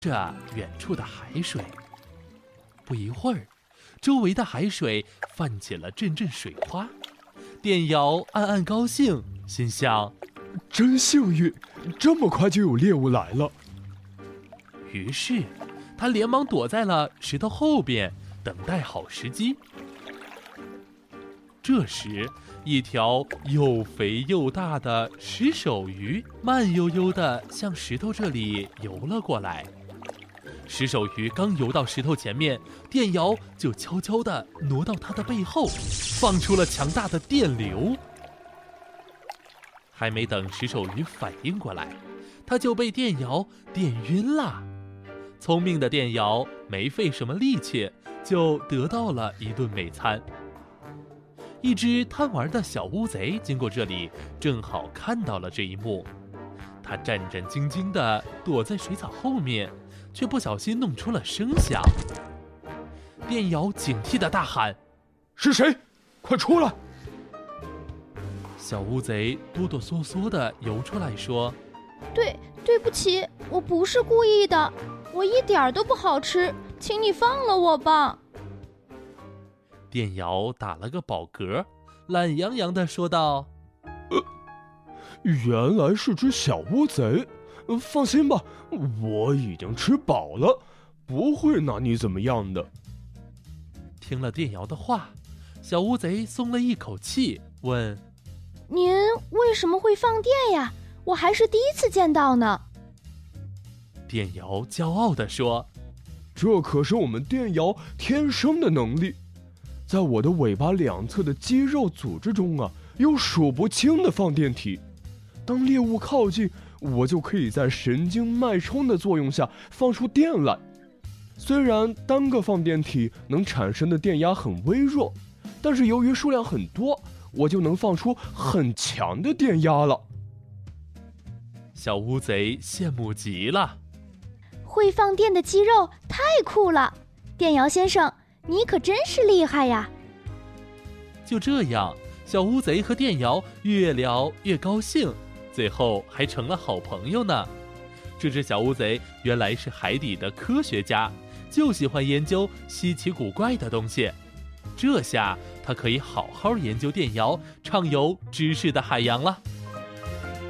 着远处的海水。不一会儿，周围的海水泛起了阵阵水花。电鳐暗暗高兴，心想： 真幸运，这么快就有猎物来了。 于是他连忙躲在了石头后边，等待好时机。这时，一条又肥又大的石手鱼慢悠悠地向石头这里游了过来。石手鱼刚游到石头前面，电鳐就悄悄地挪到它的背后，放出了强大的电流。还没等石手鱼反应过来，它就被电鳐电晕了。聪明的电鳐没费什么力气，就得到了一顿美餐。一只贪玩的小乌贼经过这里，正好看到了这一幕。他战战兢兢地躲在水草后面，却不小心弄出了声响。电鳐警惕地大喊： 是谁？快出来！ 小乌贼哆哆嗦嗦地游出来说： 对不起，我不是故意的，我一点都不好吃，请你放了我吧。 电鳐打了个饱嗝，懒洋洋地说道： 原来是只小乌贼，放心吧，我已经吃饱了，不会拿你怎么样的。 听了电鳐的话，小乌贼松了一口气，问： 您为什么会放电呀？我还是第一次见到呢。 电鳐骄傲地说： 这可是我们电鳐天生的能力，在我的尾巴两侧的肌肉组织中啊，有数不清的放电体。当猎物靠近，我就可以在神经脉冲的作用下放出电来。虽然单个放电体能产生的电压很微弱，但是由于数量很多，我就能放出很强的电压了。 小乌贼羡慕极了。 会放电的肌肉太酷了，电鳐先生，你可真是厉害呀！ 就这样，小乌贼和电鳐越聊越高兴，最后还成了好朋友呢。这只小乌贼原来是海底的科学家，就喜欢研究稀奇古怪的东西。这下它可以好好研究电鳐，畅游知识的海洋了。